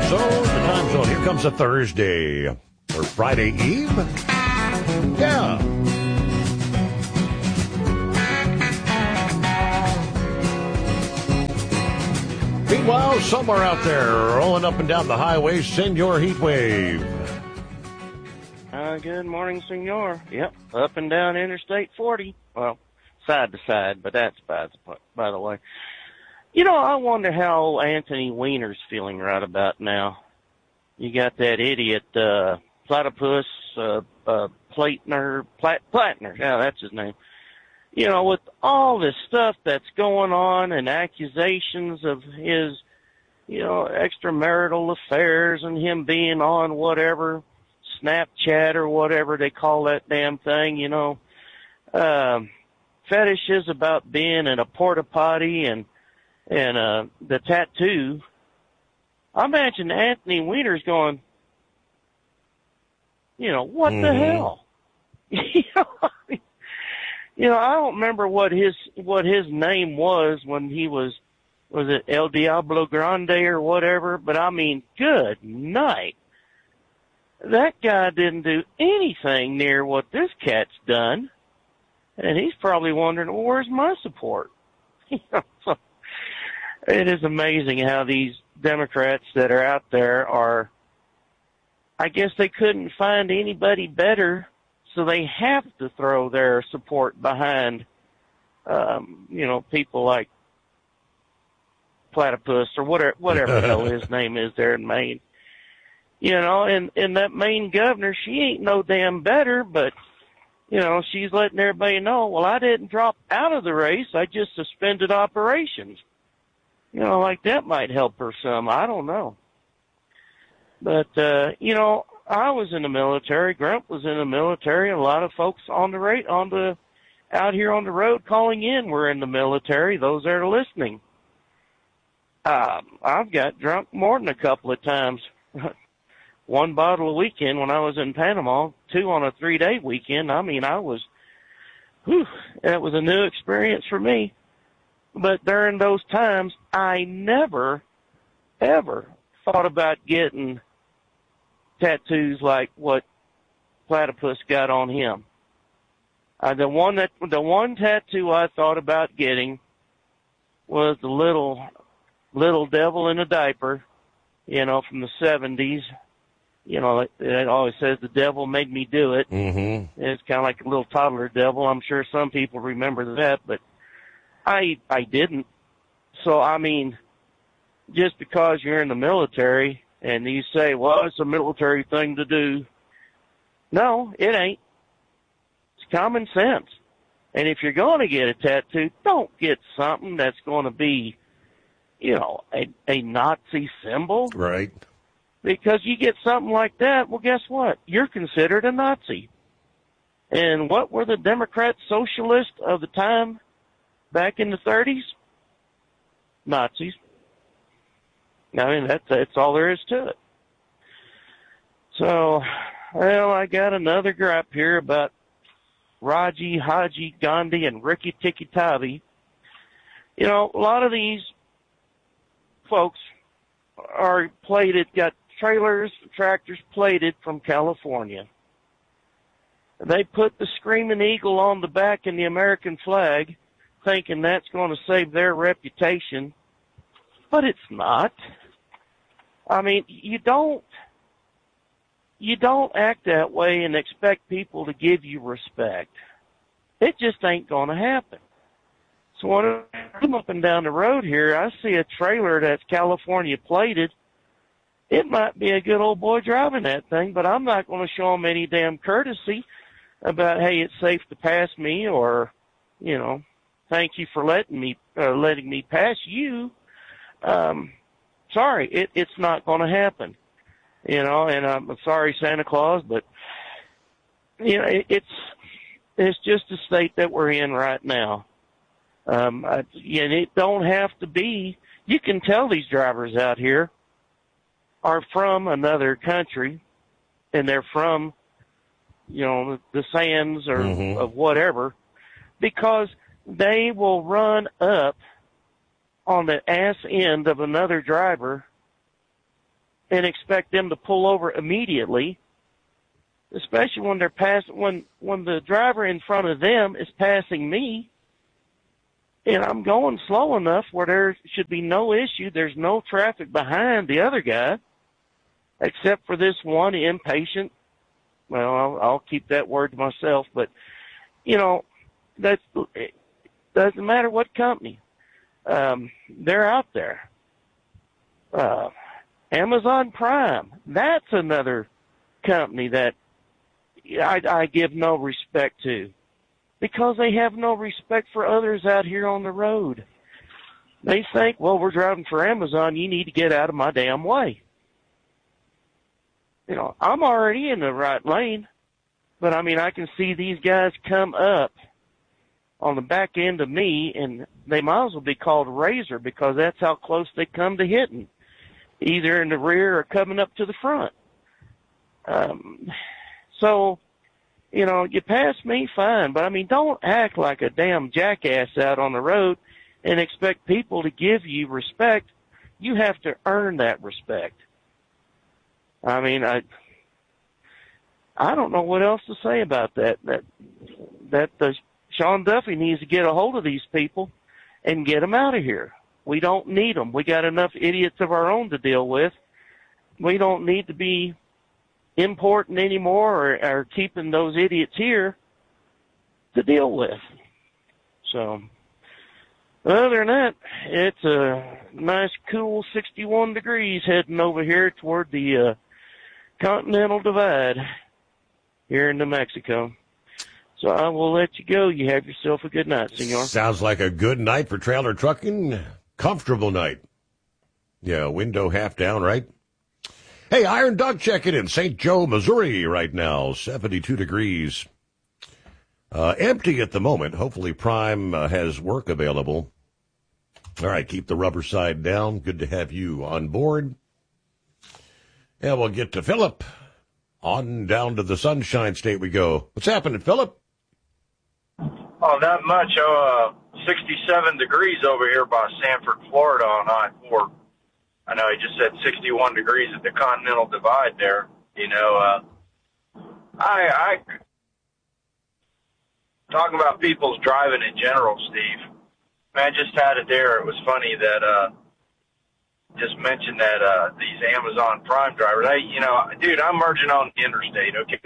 So, the time zone. Here comes a Thursday or Friday Eve. Yeah. Meanwhile, somewhere out there, rolling up and down the highway, Senor Heatwave. Good morning, Senor. Yep, up and down Interstate 40. Well, side to side, but that's by the way. You know, I wonder how old Anthony Weiner's feeling right about now. You got that idiot, Platypus, Platner, yeah, that's his name. You know, with all this stuff that's going on and accusations of his, you know, extramarital affairs and him being on whatever, Snapchat or whatever they call that damn thing, you know, fetishes about being in a porta potty and the tattoo. I imagine Anthony Weiner's going, you know, what the hell? You know, I don't remember what his name was when he was it El Diablo Grande or whatever, but I mean, good night. That guy didn't do anything near what this cat's done, and he's probably wondering, well, where's my support? So, it is amazing how these Democrats that are out there are, I guess they couldn't find anybody better, so they have to throw their support behind, you know, people like Platypus or whatever the hell his name is there in Maine. You know, and that Maine governor, she ain't no damn better, but, you know, she's letting everybody know, well, I didn't drop out of the race, I just suspended operations. You know, like that might help her some, I don't know. But, you know, I was in the military, Grump was in the military, a lot of folks out here on the road calling in were in the military, those that are listening. I've got drunk more than a couple of times. 1 bottle a weekend when I was in Panama, 2 on a 3-day weekend. I mean, that was a new experience for me. But during those times, I never, ever thought about getting tattoos like what Platypus got on him. The one tattoo I thought about getting was the little devil in a diaper, you know, from the 70s. You know, it always says the devil made me do it. Mm-hmm. It's kind of like a little toddler devil. I'm sure some people remember that, but I didn't. So, I mean, just because you're in the military and you say, well, it's a military thing to do. No, it ain't. It's common sense. And if you're going to get a tattoo, don't get something that's going to be, you know, a Nazi symbol. Right. Because you get something like that, well, guess what? You're considered a Nazi. And what were the Democrat socialists of the time back in the 30s? Nazis. I mean, that's all there is to it. So, well, I got another gripe here about Raji, Haji, Gandhi, and Ricky Tikki Tavi. You know, a lot of these folks are plated, got trailers, tractors plated from California. They put the Screaming Eagle on the back and the American flag, thinking that's going to save their reputation, but it's not. I mean, you don't act that way and expect people to give you respect. It just ain't going to happen. So when I'm up and down the road here, I see a trailer that's California plated. It might be a good old boy driving that thing, but I'm not going to show him any damn courtesy about, hey, it's safe to pass me, or, you know, thank you for letting me pass you. Sorry, it's not going to happen. You know, and I'm sorry, Santa Claus, but, you know, it's just the state that we're in right now. And it don't have to be, you can tell these drivers out here are from another country, and they're from, you know, the sands or of whatever, because they will run up on the ass end of another driver and expect them to pull over immediately, especially when they're when the driver in front of them is passing me, and I'm going slow enough where there should be no issue. There's no traffic behind the other guy, except for this one impatient. Well, I'll keep that word to myself, but that doesn't matter what company. They're out there. Amazon Prime, that's another company that I give no respect to, because they have no respect for others out here on the road. They think, well, we're driving for Amazon, you need to get out of my damn way. I'm already in the right lane, but I can see these guys come up on the back end of me, and they might as well be called Razor, because that's how close they come to hitting, either in the rear or coming up to the front. So, you pass me, fine, but don't act like a damn jackass out on the road and expect people to give you respect. You have to earn that respect. I don't know what else to say about that. Sean Duffy needs to get a hold of these people and get them out of here. We don't need them. We got enough idiots of our own to deal with. We don't need to be importing anymore or keeping those idiots here to deal with. So, other than that, it's a nice, cool 61 degrees heading over here toward the Continental Divide here in New Mexico. So I will let you go. You have yourself a good night, senor. Sounds like a good night for trailer trucking. Comfortable night. Yeah, window half down, right? Hey, Iron Doug checking in. St. Joe, Missouri right now, 72 degrees. Empty at the moment. Hopefully Prime has work available. All right, keep the rubber side down. Good to have you on board. And we'll get to Philip. On down to the Sunshine State we go. What's happening, Philip? Oh, not much. 67 degrees over here by Sanford, Florida on I-4. I know he just said 61 degrees at the Continental Divide there. I talking about people's driving in general, Steve. I just had it there. It was funny that just mentioned that these Amazon Prime drivers. Dude, I'm merging on the interstate, okay?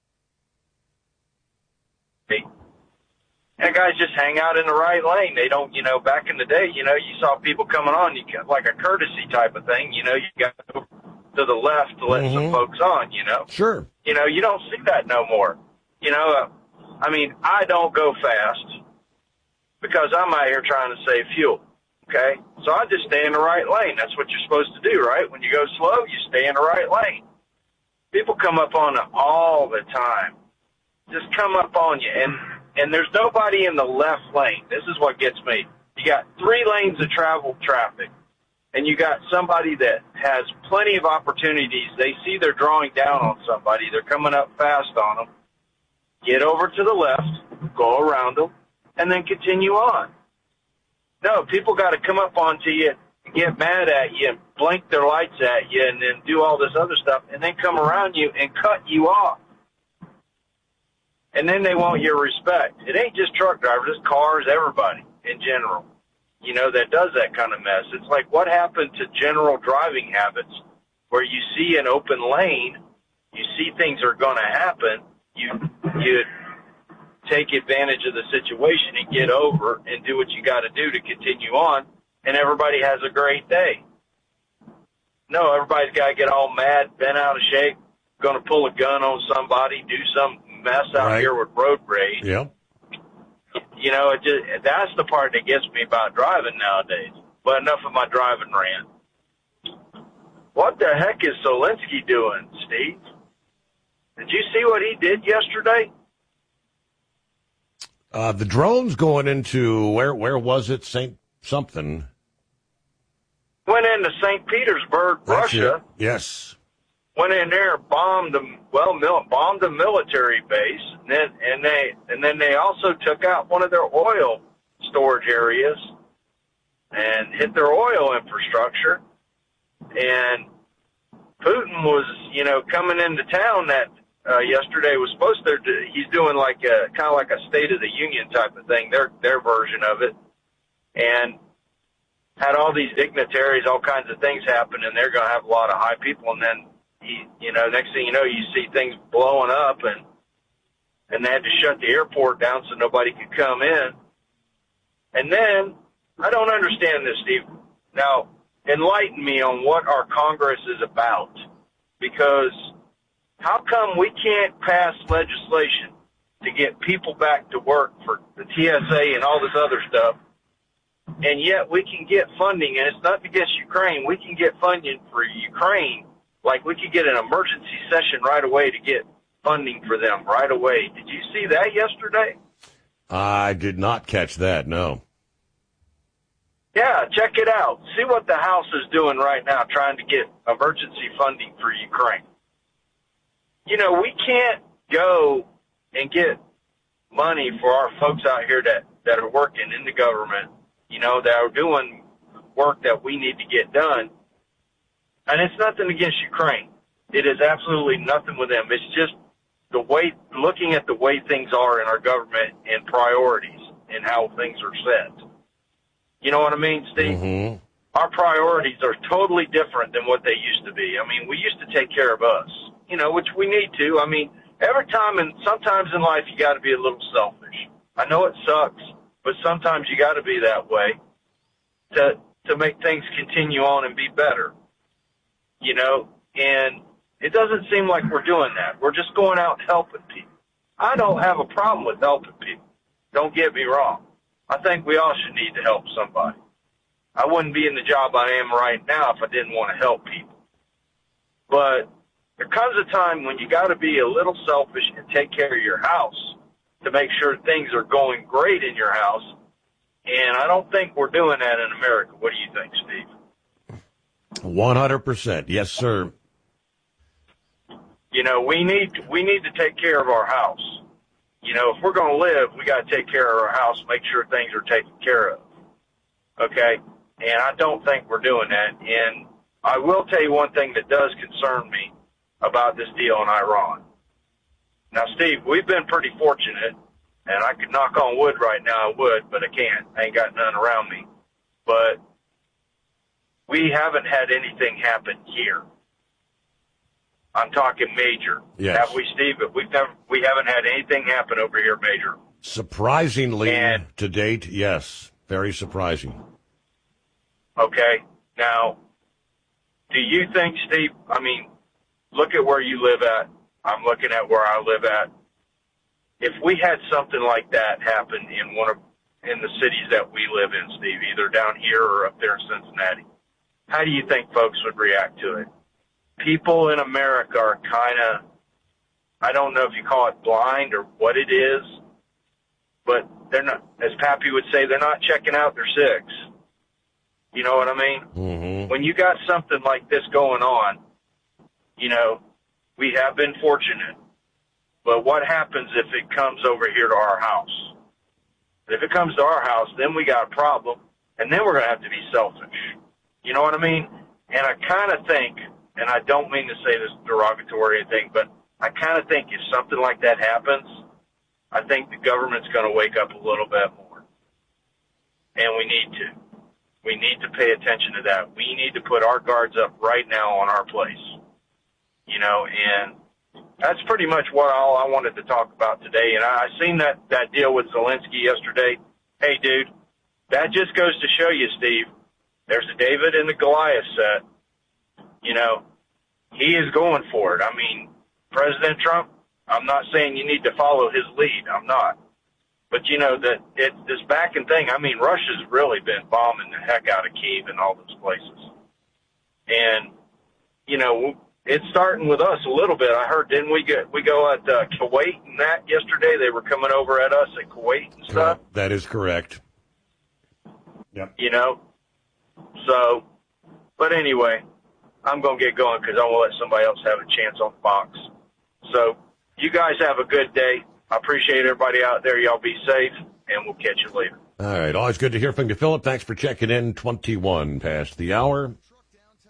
And guys just hang out in the right lane. They don't, back in the day, you saw people coming on, like a courtesy type of thing, you got to go to the left to let some folks on, Sure. You don't see that no more. I don't go fast because I'm out here trying to save fuel, okay? So I just stay in the right lane. That's what you're supposed to do, right? When you go slow, you stay in the right lane. People come up on it all the time. Just come up on you, and there's nobody in the left lane. This is what gets me. You got 3 lanes of travel traffic, and you got somebody that has plenty of opportunities. They see they're drawing down on somebody. They're coming up fast on them. Get over to the left, go around them, and then continue on. No, people got to come up onto you, get mad at you, and blink their lights at you, and then do all this other stuff, and then come around you and cut you off. And then they want your respect. It ain't just truck drivers, it's cars, everybody in general, that does that kind of mess. It's like, what happened to general driving habits where you see an open lane, you see things are going to happen, you take advantage of the situation and get over and do what you got to do to continue on, and everybody has a great day. No, everybody's got to get all mad, bent out of shape, going to pull a gun on somebody, do some mess out here with road rage. Yeah. That's the part that gets me about driving nowadays. But enough of my driving rant. What the heck is Solinsky doing, Steve? Did you see what he did yesterday? The drone's going into, where was it? St. something. Went into St. Petersburg, Russia. Yes. Went in there, bombed a military base, and then they also took out one of their oil storage areas and hit their oil infrastructure. And Putin was, coming into town that yesterday was supposed to. He's doing like kind of like a State of the Union type of thing, their version of it, and had all these dignitaries, all kinds of things happen, and they're going to have a lot of high people, and then next thing you know, you see things blowing up, and they had to shut the airport down so nobody could come in. And then I don't understand this, Steve. Now, enlighten me on what our Congress is about, because how come we can't pass legislation to get people back to work for the TSA and all this other stuff, and yet we can get funding, and it's not against Ukraine, we can get funding for Ukraine, like we could get an emergency session right away to get funding for them right away. Did you see that yesterday? I did not catch that, no. Yeah, check it out. See what the House is doing right now, trying to get emergency funding for Ukraine. We can't go and get money for our folks out here that are working in the government, that are doing work that we need to get done. And it's nothing against Ukraine. It is absolutely nothing with them. It's just looking at the way things are in our government and priorities and how things are set. You know what I mean, Steve? Mm-hmm. Our priorities are totally different than what they used to be. I mean, we used to take care of us, which we need to. I mean, every time and sometimes in life you got to be a little selfish. I know it sucks, but sometimes you got to be that way to make things continue on and be better. And it doesn't seem like we're doing that. We're just going out helping people. I don't have a problem with helping people. Don't get me wrong. I think we all should need to help somebody. I wouldn't be in the job I am right now if I didn't want to help people. But there comes a time when you got to be a little selfish and take care of your house to make sure things are going great in your house. And I don't think we're doing that in America. What do you think, Steve? 100%. Yes, sir. We need to take care of our house. If we're going to live, we got to take care of our house, make sure things are taken care of. Okay? And I don't think we're doing that. And I will tell you one thing that does concern me about this deal in Iran. Now, Steve, we've been pretty fortunate, and I could knock on wood right now, I would, but I can't. I ain't got none around me. But we haven't had anything happen here. I'm talking major. Yes. Have we, Steve? We haven't had anything happen over here major. Surprisingly, to date, yes. Very surprising. Okay. Now, do you think, Steve, look at where you live at. I'm looking at where I live at. If we had something like that happen in the cities that we live in, Steve, either down here or up there in Cincinnati, how do you think folks would react to it? People in America are kind of, I don't know if you call it blind or what it is, but they're not, as Pappy would say, they're not checking out their six. You know what I mean? Mm-hmm. When you got something like this going on, we have been fortunate. But what happens if it comes over here to our house? If it comes to our house, then we got a problem, and then we're going to have to be selfish. You know what I mean? And I kind of think, and I don't mean to say this derogatory or anything, but I kind of think if something like that happens, I think the government's going to wake up a little bit more. And we need to. We need to pay attention to that. We need to put our guards up right now on our place. And that's pretty much all I wanted to talk about today. And I seen that deal with Zelensky yesterday. Hey, dude, that just goes to show you, Steve, there's a David and the Goliath set. He is going for it. President Trump, I'm not saying you need to follow his lead. I'm not. But, this backing thing, Russia's really been bombing the heck out of Kyiv and all those places. And, it's starting with us a little bit. I heard, didn't we go at Kuwait and that yesterday? They were coming over at us at Kuwait and stuff. That is correct. Yep. So, but anyway, I'm going to get going because I want to let somebody else have a chance on Fox. So, you guys have a good day. I appreciate everybody out there. Y'all be safe, and we'll catch you later. All right. Always good to hear from you, Philip. Thanks for checking in. 21 past the hour.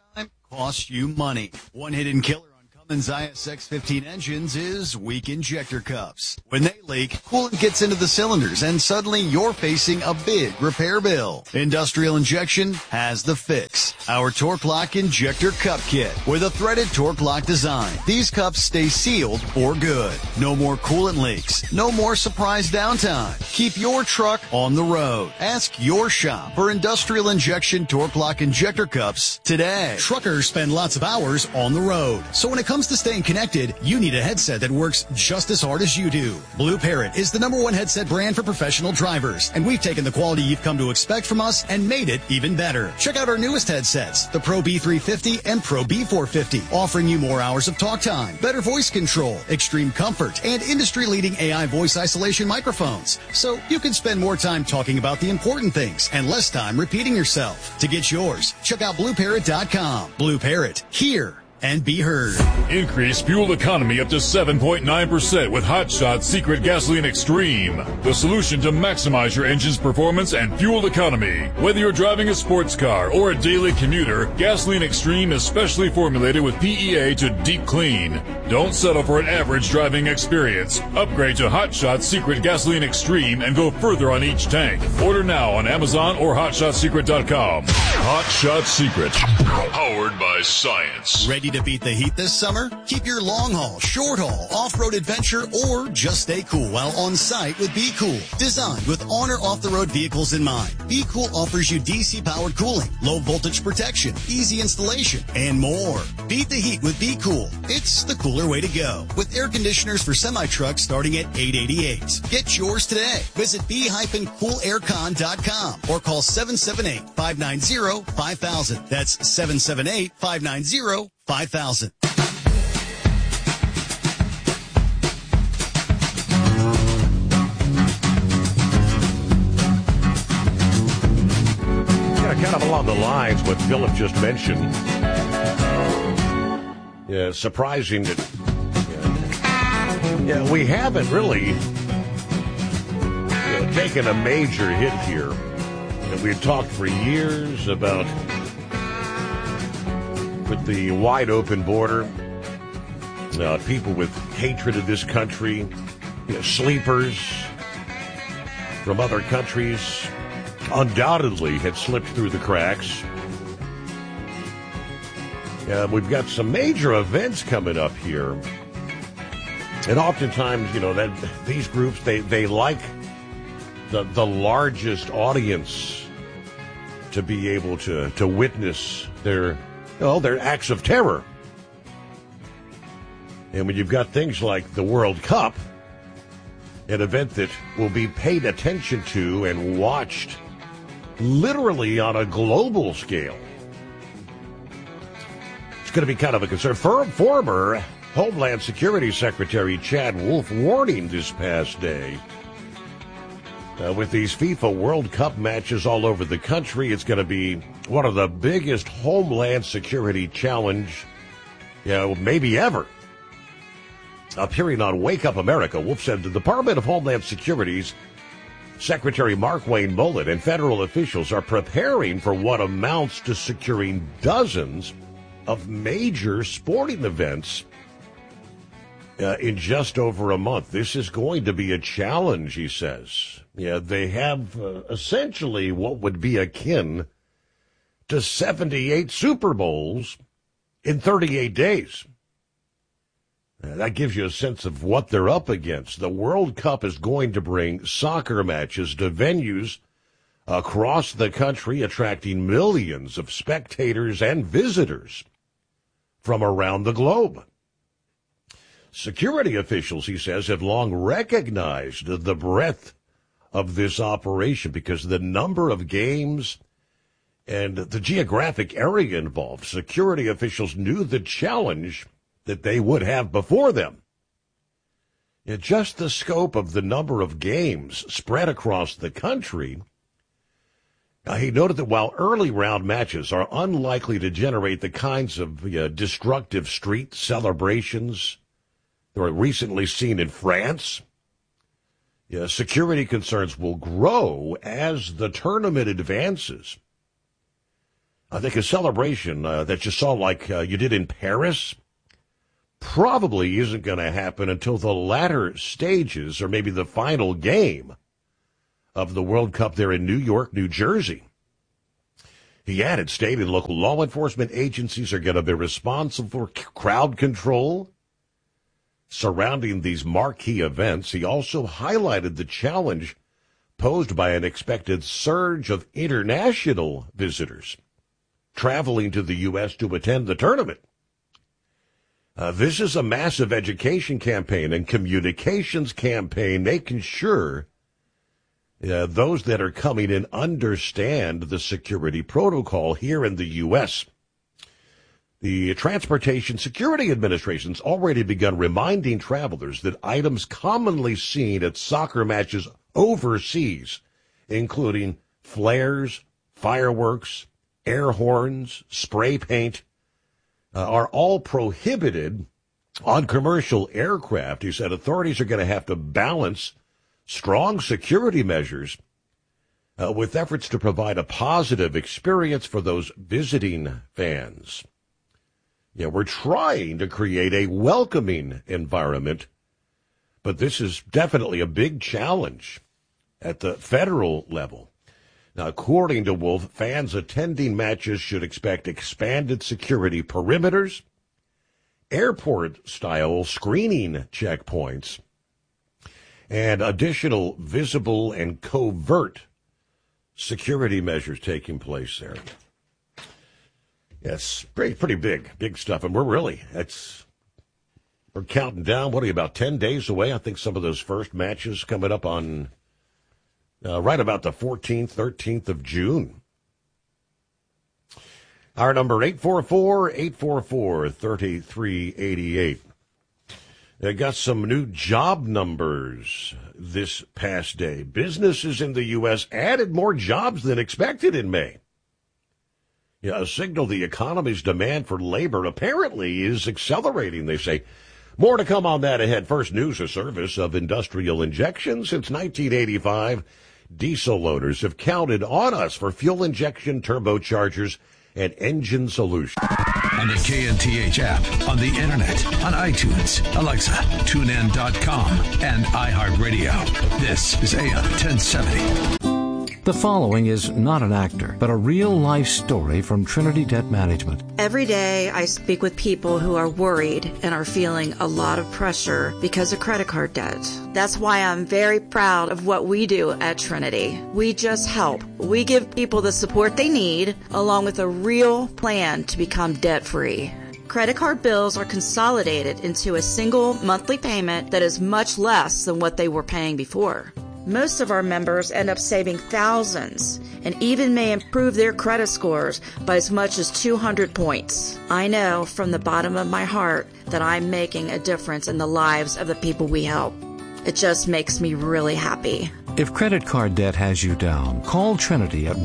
costs you money. One hidden killer on Cummins ISX-15 engines is weak injector cups. When they leak, coolant gets into the cylinders and suddenly you're facing a big repair bill. Industrial Injection has the fix. Our Torque Lock Injector Cup Kit with a threaded Torque Lock design. These cups stay sealed for good. No more coolant leaks. No more surprise downtime. Keep your truck on the road. Ask your shop for Industrial Injection Torque Lock Injector Cups today. Truckers spend lots of hours on the road. So when it comes to staying connected, you need a headset that works just as hard as you do. Blue Parrot is the #1 headset brand for professional drivers, and we've taken the quality you've come to expect from us and made it even better. Check out our newest headsets, the Pro B350 and Pro B450, offering you more hours of talk time, better voice control, extreme comfort, and industry-leading AI voice isolation microphones. So you can spend more time talking about the important things and less time repeating yourself. To get yours, check out BlueParrot.com. Blue Parrot, hear and be heard. Increase fuel economy up to 7.9% with Hot Shot Secret Gasoline Extreme. The solution to maximize your engine's performance and fuel economy. Whether you're driving a sports car or a daily commuter, Gasoline Extreme is specially formulated with PEA to deep clean. Don't settle for an average driving experience. Upgrade to Hot Shot Secret Gasoline Extreme and go further on each tank. Order now on Amazon or HotShotSecret.com. Hot Shot Secret. Powered by science. Ready to beat the heat this summer? Keep your long haul, short haul, off-road adventure, or just stay cool while on site with Be Cool. Designed with on or off-the-road vehicles in mind, Be Cool offers you DC-powered cooling, low voltage protection, easy installation, and more. Beat the heat with Be Cool. It's the cooler way to go. With air conditioners for semi-trucks starting at $888. Get yours today. Visit b-coolaircon.com or call 778-590-5000. That's 778-590-5000. 5,000. Yeah, kind of along the lines what Philip just mentioned. Yeah, surprising that we haven't really taken a major hit here. And we've talked for years about with the wide open border, people with hatred of this country, sleepers from other countries undoubtedly had slipped through the cracks. We've got some major events coming up here. And oftentimes, that these groups, they like the largest audience to be able to witness their acts of terror. And when you've got things like the World Cup, an event that will be paid attention to and watched literally on a global scale, it's going to be kind of a concern. Former Homeland Security Secretary Chad Wolf warning this past day, with these FIFA World Cup matches all over the country, it's going to be one of the biggest Homeland Security challenge, maybe ever. Appearing on Wake Up America, Wolf said the Department of Homeland Security's Secretary Markwayne Mullin and federal officials are preparing for what amounts to securing dozens of major sporting events in just over a month. This is going to be a challenge, he says. They have essentially what would be akin to 78 Super Bowls in 38 days. That gives you a sense of what they're up against. The World Cup is going to bring soccer matches to venues across the country, attracting millions of spectators and visitors from around the globe. Security officials, he says, have long recognized the breadth of this operation because the number of games and the geographic area involved. Security officials knew the challenge that they would have before them. Just the scope of the number of games spread across the country. He noted that while early round matches are unlikely to generate the kinds of destructive street celebrations that were recently seen in France, security concerns will grow as the tournament advances. I think a celebration that you saw like you did in Paris probably isn't going to happen until the latter stages or maybe the final game of the World Cup there in New York, New Jersey. He added state and local law enforcement agencies are going to be responsible for crowd control surrounding these marquee events. He also highlighted the challenge posed by an expected surge of international visitors traveling to the U.S. to attend the tournament. This is a massive education campaign and communications campaign, making sure those that are coming in understand the security protocol here in the U.S. The Transportation Security Administration's already begun reminding travelers that items commonly seen at soccer matches overseas, including flares, fireworks, air horns, spray paint, are all prohibited on commercial aircraft. He said authorities are going to have to balance strong security measures with efforts to provide a positive experience for those visiting fans. Yeah, we're trying to create a welcoming environment, but this is definitely a big challenge at the federal level. Now, according to Wolf, fans attending matches should expect expanded security perimeters, airport-style screening checkpoints, and additional visible and covert security measures taking place there. Yes, pretty big stuff. And we're counting down, what are you, about 10 days away? I think some of those first matches coming up on right about the 14th, 13th of June. Our number, 844-844-3388. They got some new job numbers this past day. Businesses in the U.S. added more jobs than expected in May. Yeah, a signal the economy's demand for labor apparently is accelerating, they say. More to come on that ahead. First, news or service of industrial injection. Since 1985, diesel owners have counted on us for fuel injection, turbochargers, and engine solutions. On the KNTH app, on the internet, on iTunes, Alexa, TuneIn.com, and iHeartRadio. This is AM 1070. The following is not an actor, but a real-life story from Trinity Debt Management. Every day I speak with people who are worried and are feeling a lot of pressure because of credit card debt. That's why I'm very proud of what we do at Trinity. We just help. We give people the support they need, along with a real plan to become debt-free. Credit card bills are consolidated into a single monthly payment that is much less than what they were paying before. Most of our members end up saving thousands and even may improve their credit scores by as much as 200 points. I know from the bottom of my heart that I'm making a difference in the lives of the people we help. It just makes me really happy. If credit card debt has you down, call Trinity at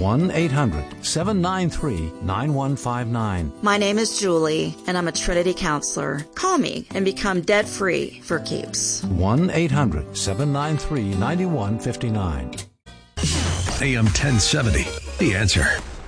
1-800-793-9159. My name is Julie, and I'm a Trinity counselor. Call me and become debt-free for keeps. 1-800-793-9159. AM 1070, The Answer.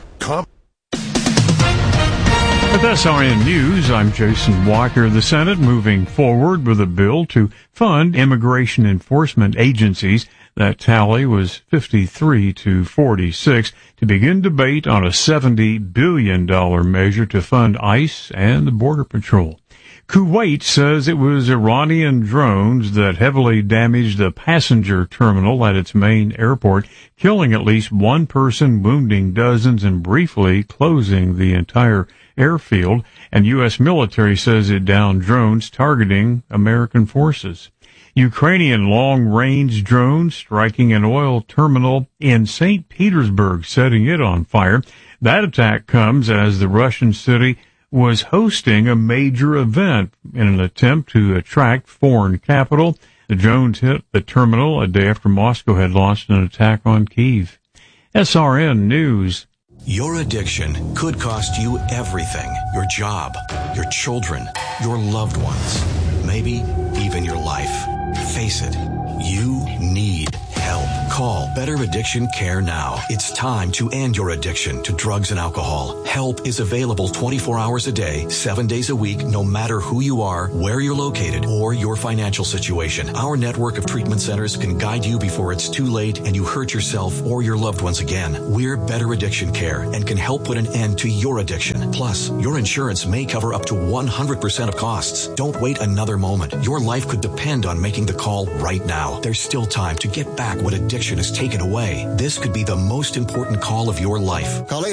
With SRN News, I'm Jason Walker. The Senate moving forward with a bill to fund immigration enforcement agencies. That tally was 53 to 46 to begin debate on a $70 billion measure to fund ICE and the Border Patrol. Kuwait says it was Iranian drones that heavily damaged the passenger terminal at its main airport, killing at least one person, wounding dozens, and briefly closing the entire airfield. And U.S. military says it downed drones targeting American forces. Ukrainian long-range drones striking an oil terminal in St. Petersburg, setting it on fire. That attack comes as the Russian city was hosting a major event in an attempt to attract foreign capital. The drones hit the terminal a day after Moscow had launched an attack on Kyiv. SRN News. Your addiction could cost you everything. Your job, your children, your loved ones, maybe even your life. Face it, you need help. help. Call Better Addiction Care now. It's time to end your addiction to drugs and alcohol. Help is available 24 hours a day, 7 days a week, no matter who you are, where you're located, or your financial situation. Our network of treatment centers can guide you before it's too late and you hurt yourself or your loved ones again. We're Better Addiction Care and can help put an end to your addiction. Plus, your insurance may cover up to 100% of costs. Don't wait another moment. Your life could depend on making the call right now. There's still time to get back what addiction has taken away. This could be the most important call of your life. Call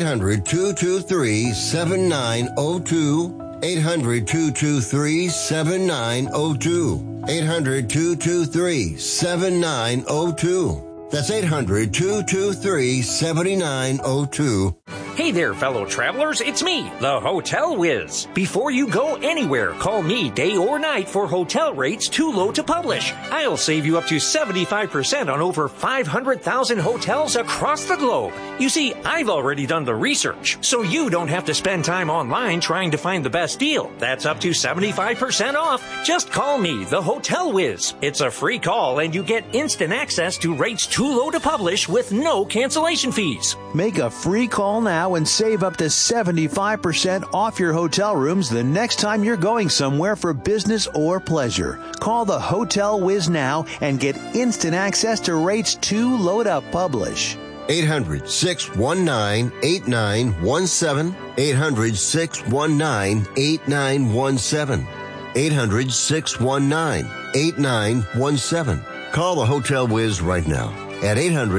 800-223-7902. 800-223-7902. 800-223-7902. That's 800-223-7902. Hey there, fellow travelers. It's me, the Hotel Whiz. Before you go anywhere, call me day or night for hotel rates too low to publish. I'll save you up to 75% on over 500,000 hotels across the globe. You see, I've already done the research, so you don't have to spend time online trying to find the best deal. That's up to 75% off. Just call me, the Hotel Whiz. It's a free call, and you get instant access to rates too low to publish with no cancellation fees. Make a free call now and save up to 75% off your hotel rooms the next time you're going somewhere for business or pleasure. Call the Hotel Whiz now and get instant access to rates too low to publish. 800-619-8917. 800-619-8917. 800-619-8917. Call the Hotel Whiz right now at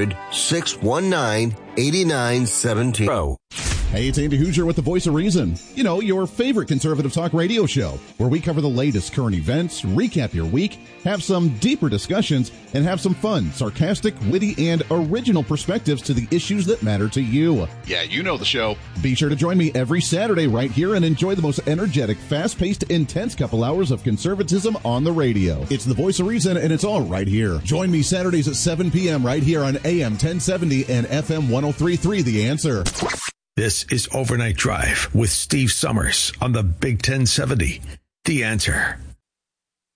800-619-8917. Hey, it's Andy Hoosier with the Voice of Reason. You know, your favorite conservative talk radio show, where we cover the latest current events, recap your week, have some deeper discussions, and have some fun, sarcastic, witty, and original perspectives to the issues that matter to you. Yeah, you know the show. Be sure to join me every Saturday right here and enjoy the most energetic, fast-paced, intense couple hours of conservatism on the radio. It's the Voice of Reason, and it's all right here. Join me Saturdays at 7 p.m. right here on AM 1070 and FM 103.3 The Answer. This is Overnight Drive with Steve Summers on the Big 1070. The Answer.